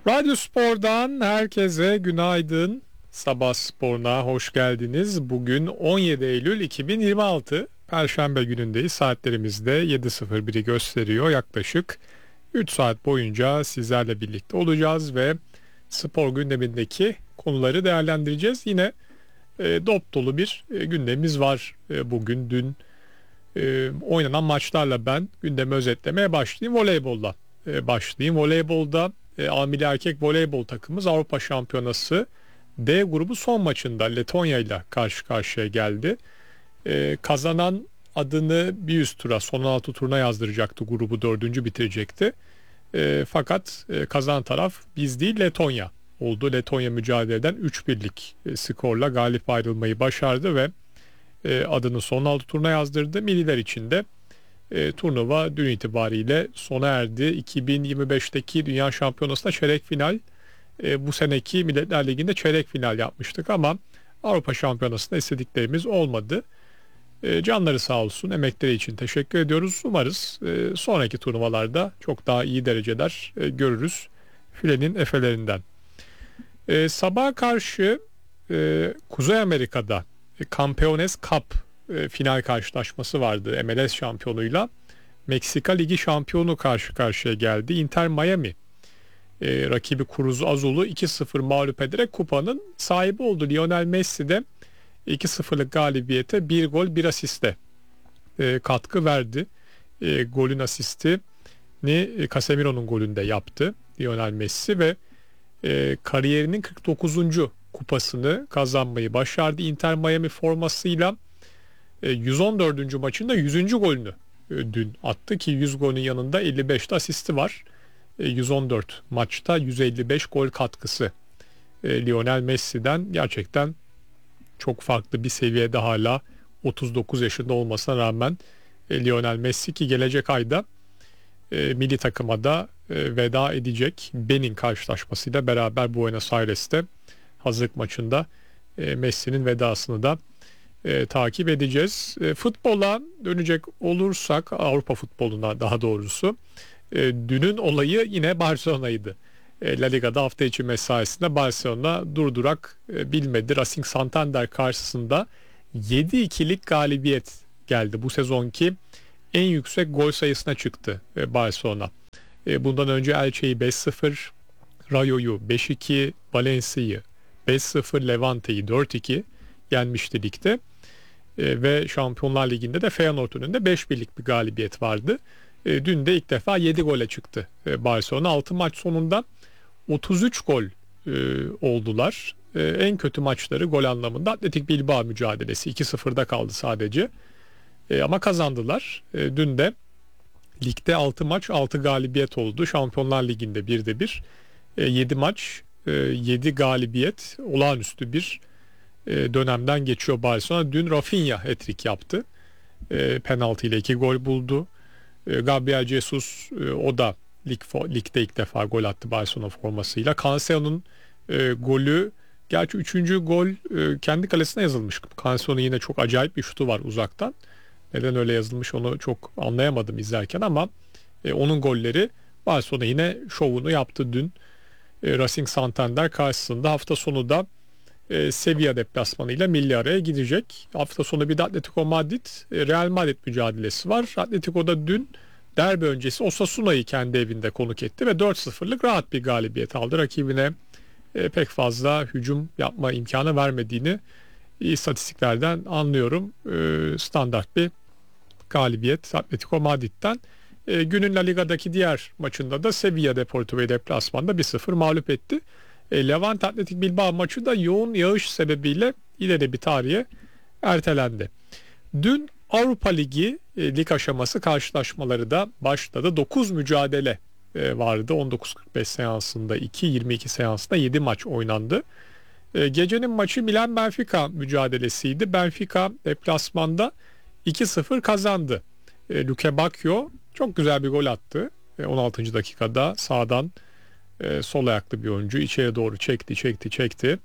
Radyo Spor'dan herkese günaydın. Sabah Spor'una hoş geldiniz. Bugün 17 Eylül 2026. Perşembe günündeyiz. Saatlerimizde 7.01'i gösteriyor. Yaklaşık 3 saat boyunca sizlerle birlikte olacağız ve spor gündemindeki konuları değerlendireceğiz. Yine dop dolu bir gündemimiz var bugün. Dün oynanan maçlarla ben gündemi özetlemeye başlayayım. Voleybolla başlayayım. Voleybolda A Milli Erkek Voleybol takımımız Avrupa Şampiyonası D grubu son maçında Letonya ile karşı karşıya geldi. Kazanan adını bir üst tura, son 16 turuna yazdıracaktı. Grubu dördüncü bitirecekti. Fakat kazanan taraf biz değil, Letonya oldu. Letonya mücadeleden 3-1'lik skorla galip ayrılmayı başardı ve adını son 16 turuna yazdırdı. Milliler için de turnuva dün itibariyle sona erdi. 2025'teki Dünya Şampiyonası'nda çeyrek final, bu seneki Milletler Ligi'nde çeyrek final yapmıştık ama Avrupa Şampiyonası'nda istediklerimiz olmadı. Canları sağ olsun, emekleri için teşekkür ediyoruz. Umarız sonraki turnuvalarda çok daha iyi dereceler görürüz filenin efelerinden. Sabaha karşı Kuzey Amerika'da Campeones Cup final karşılaşması vardı. MLS şampiyonuyla Meksika Ligi şampiyonu karşı karşıya geldi. Inter Miami rakibi Cruz Azul'u 2-0 mağlup ederek kupanın sahibi oldu. Lionel Messi de 2-0'lık galibiyete bir gol bir asiste katkı verdi. Golün asistini Casemiro'nun golünde yaptı Lionel Messi ve kariyerinin 49. kupasını kazanmayı başardı. Inter Miami formasıyla 114. maçında 100. golünü dün attı ki 100 golün yanında 55'te asisti var. 114 maçta 155 gol katkısı Lionel Messi'den, gerçekten çok farklı bir seviyede, hala 39 yaşında olmasına rağmen Lionel Messi, ki gelecek ayda milli takıma da veda edecek. Benin karşılaşmasıyla beraber Buenos Aires'te hazırlık maçında Messi'nin vedasını da takip edeceğiz. Futbola dönecek olursak, Avrupa futboluna daha doğrusu, dünün olayı yine Barcelona'ydı. La Liga'da hafta içi mesaisinde Barcelona durdurak bilmedi. Racing Santander karşısında 7-2'lik galibiyet geldi. Bu sezonki en yüksek gol sayısına çıktı Barcelona. Bundan önce Elche'yi 5-0, Rayo'yu 5-2, Valencia'yı 5-0, Levante'yi 4-2 yenmişti ligde. Ve Şampiyonlar Ligi'nde de Feyenoord önünde 5-1'lik bir galibiyet vardı. Dün de ilk defa 7 gole çıktı Barcelona. 6 maç sonunda 33 gol oldular. En kötü maçları gol anlamında Atletik Bilbao mücadelesi 2-0'da kaldı sadece. Ama kazandılar. Dün de ligde 6 maç 6 galibiyet oldu. Şampiyonlar Ligi'nde 1'de 1. 7 maç 7 galibiyet, olağanüstü bir dönemden geçiyor Barcelona. Dün Rafinha hat-trick yaptı. Penaltı ile 2 gol buldu. Gabriel Jesus o da ligde ilk defa gol attı Barcelona formasıyla. Cancelo'nun golü, gerçi 3. gol kendi kalesine yazılmış. Cancelo'nun yine çok acayip bir şutu var uzaktan. Neden öyle yazılmış onu çok anlayamadım izlerken ama onun golleri, Barcelona yine şovunu yaptı dün. Racing Santander karşısında. Hafta sonu da Sevilla deplasmanıyla milli araya gidecek. Hafta sonu bir de Atletico Madrid Real Madrid mücadelesi var. Atletico'da dün derbi öncesi Osasuna'yı kendi evinde konuk etti ve 4-0'lık rahat bir galibiyet aldı. Rakibine pek fazla hücum yapma imkanı vermediğini istatistiklerden anlıyorum. Standart bir galibiyet Atletico Madrid'den. Günün La Liga'daki diğer maçında da Sevilla Deportivo'yu deplasmanda 1-0 mağlup etti. Levante Atletik Bilbao maçı da yoğun yağış sebebiyle ileri bir tarihe ertelendi. Dün Avrupa Ligi lig aşaması karşılaşmaları da başladı. 9 mücadele vardı. 19.45 seansında 2, 22 seansında 7 maç oynandı. Gecenin maçı Milan Benfica mücadelesiydi. Benfica deplasmanda 2-0 kazandı. Luke Bacchio çok güzel bir gol attı. 16. dakikada sağdan sol ayaklı bir oyuncu içeri doğru çekti.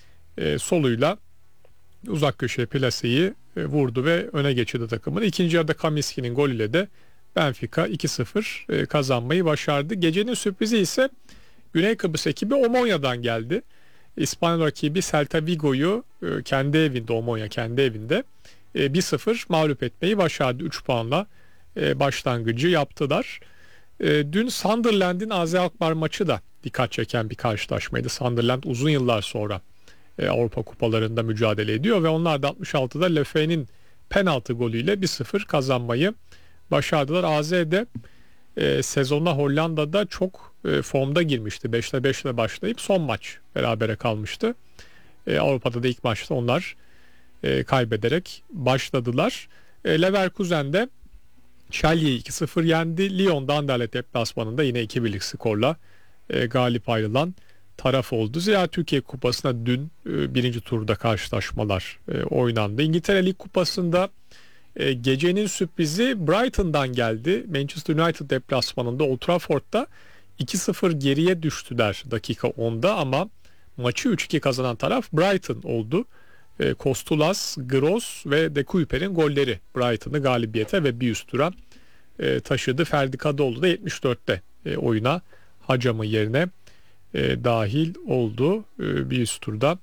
Soluyla uzak köşeye plaseyi vurdu ve öne geçirdi takımını. İkinci yarıda Kaminski'nin golüyle de Benfica 2-0 kazanmayı başardı. Gecenin sürprizi ise Güney Kıbrıs ekibi Omonya'dan geldi. İspanyol rakibi Celta Vigo'yu kendi evinde, Omonya kendi evinde 1-0 mağlup etmeyi başardı. 3 puanla başlangıcı yaptılar. Dün Sunderland'in AZ Alkmaar maçı da dikkat çeken bir karşılaşmaydı. Sunderland uzun yıllar sonra Avrupa kupalarında mücadele ediyor ve onlar da 66'da Lefebvre'nin penaltı golüyle 1-0 kazanmayı başardılar. AZ'de sezonuna Hollanda'da çok formda girmişti. 5'te 5 ile başlayıp son maç berabere kalmıştı. Avrupa'da da ilk maçta onlar kaybederek başladılar. Leverkusen'de Schalke'yi 2-0 yendi. Lyon'da Anderlecht deplasmanında yine 2-1'lik skorla galip ayrılan taraf oldu. Zira Türkiye Kupası'na dün birinci turda karşılaşmalar oynandı. İngiltere Lig Kupası'nda gecenin sürprizi Brighton'dan geldi. Manchester United deplasmanında Old Trafford'da 2-0 geriye düştüler dakika 10'da ama maçı 3-2 kazanan taraf Brighton oldu. Kostulas, Gross ve De Kuyper'in golleri Brighton'ı galibiyete ve bir üst tura taşıdı. Ferdi Kadıoğlu da 74'te oyuna Hacam'ın yerine dahil oldu. Bir üst turda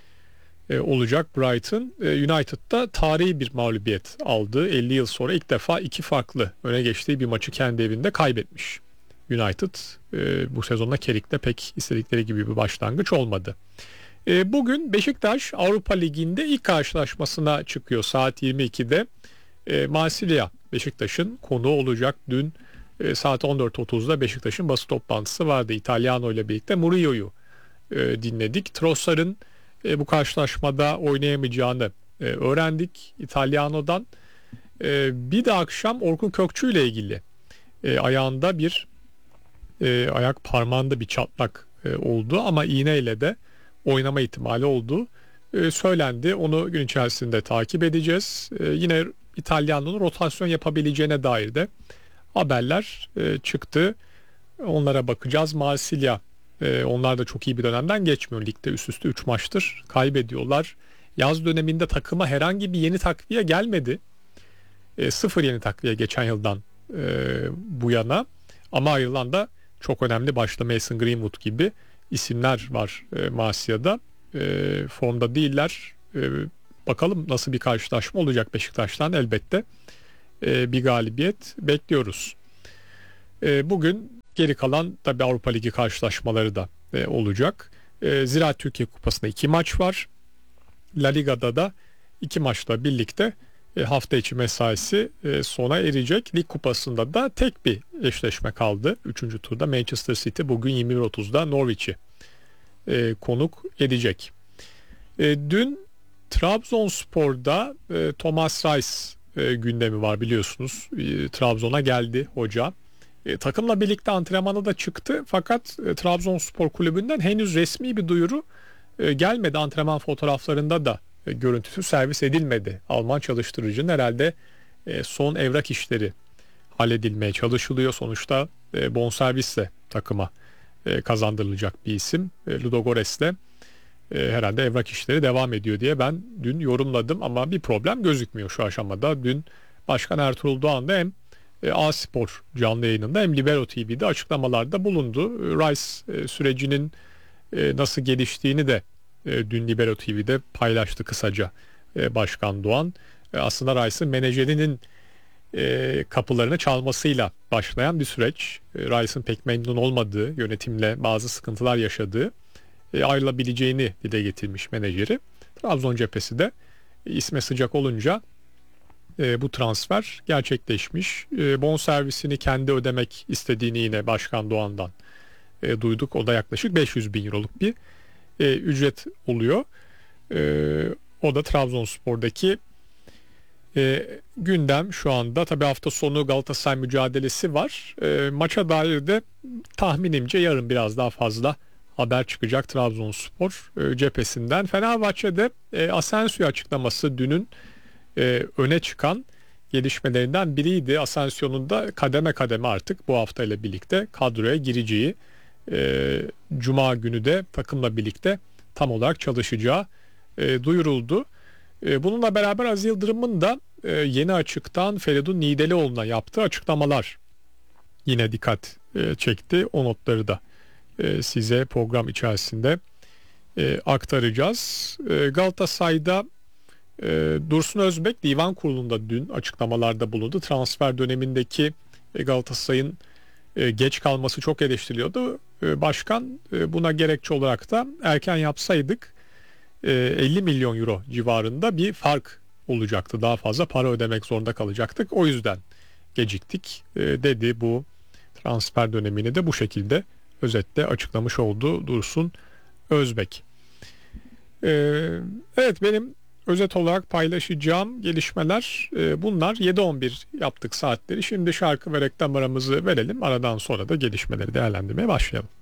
olacak Brighton. United'da tarihi bir mağlubiyet aldı. 50 yıl sonra ilk defa iki farklı öne geçtiği bir maçı kendi evinde kaybetmiş. United bu sezonda Kerik'te pek istedikleri gibi bir başlangıç olmadı. Bugün Beşiktaş Avrupa Ligi'nde ilk karşılaşmasına çıkıyor saat 22'de. Marsilya Beşiktaş'ın konuğu olacak. Dün saat 14.30'da Beşiktaş'ın basın toplantısı vardı. Italiano ile birlikte Murillo'yu dinledik. Trossard'ın bu karşılaşmada oynayamayacağını öğrendik İtalyano'dan. Bir de akşam Orkun Kökçü ile ilgili ayağında bir ayak parmağında bir çatlak oldu ama iğneyle de oynama ihtimali olduğu söylendi. Onu gün içerisinde takip edeceğiz. Yine İtalyano'nun rotasyon yapabileceğine dair de haberler çıktı. Onlara bakacağız. Marsilya onlar da çok iyi bir dönemden geçmiyor. Ligde üst üste 3 maçtır kaybediyorlar. Yaz döneminde takıma herhangi bir yeni takviye gelmedi. 0 yeni takviye geçen yıldan bu yana. Ama ayrılan da çok önemli başta Mason Greenwood gibi isimler var Marsilya'da. Formda değiller. Bakalım nasıl bir karşılaşma olacak Beşiktaş'tan elbette. Bir galibiyet bekliyoruz. Bugün geri kalan tabii Avrupa Ligi karşılaşmaları da olacak. Zira Türkiye Kupası'nda 2 maç var. La Liga'da da 2 maçla birlikte hafta içi mesaisi sona erecek. Lig Kupası'nda da tek bir eşleşme kaldı. 3. turda Manchester City bugün 21.30'da Norwich'i konuk edecek. Dün Trabzonspor'da Thomas Reis gündemi var biliyorsunuz. Trabzon'a geldi hoca. Takımla birlikte antrenmana da çıktı fakat Trabzonspor kulübünden henüz resmi bir duyuru gelmedi. Antrenman fotoğraflarında da görüntüsü servis edilmedi. Alman çalıştırıcının herhalde son evrak işleri halledilmeye çalışılıyor. Sonuçta bonservisle takıma kazandırılacak bir isim. Ludogorets'le herhalde evrak işleri devam ediyor diye ben dün yorumladım ama bir problem gözükmüyor şu aşamada. Dün Başkan Ertuğrul Doğan da hem A-Spor canlı yayınında hem Libero TV'de açıklamalarda bulundu. Rice sürecinin nasıl geliştiğini de dün Libero TV'de paylaştı kısaca Başkan Doğan. Aslında Rice'ın menajerinin kapılarını çalmasıyla başlayan bir süreç. Rice'ın pek memnun olmadığı, yönetimle bazı sıkıntılar yaşadığı, ayrılabileceğini dile getirmiş menajeri. Trabzon cephesi de isme sıcak olunca bu transfer gerçekleşmiş. Bonservisini kendi ödemek istediğini yine Başkan Doğan'dan duyduk. O da yaklaşık 500 bin euroluk bir ücret oluyor. O da Trabzonspor'daki gündem şu anda. Tabii hafta sonu Galatasaray mücadelesi var. Maça dair de tahminimce yarın biraz daha fazla haber çıkacak Trabzonspor cephesinden. Fenerbahçe'de Asensio açıklaması dünün öne çıkan gelişmelerinden biriydi. Asensio'nun da kademe kademe artık bu haftayla birlikte kadroya gireceği, Cuma günü de takımla birlikte tam olarak çalışacağı duyuruldu. Bununla beraber Aziz Yıldırım'ın da Yeni Açık'tan Feridun Niğdelioğlu'na yaptığı açıklamalar yine dikkat çekti. O notları da size program içerisinde aktaracağız. Galatasaray'da Dursun Özbek Divan Kurulu'nda dün açıklamalarda bulundu. Transfer dönemindeki Galatasaray'ın geç kalması çok eleştiriliyordu. Başkan buna gerekçe olarak da erken yapsaydık 50 milyon euro civarında bir fark olacaktı. Daha fazla para ödemek zorunda kalacaktık. O yüzden geciktik dedi. Bu transfer dönemini de bu şekilde özetle açıklamış oldu Dursun Özbek. Evet, benim özet olarak paylaşacağım gelişmeler bunlar. 7-11 yaptık saatleri. Şimdi şarkı ve reklam aramızı verelim. Aradan sonra da gelişmeleri değerlendirmeye başlayalım.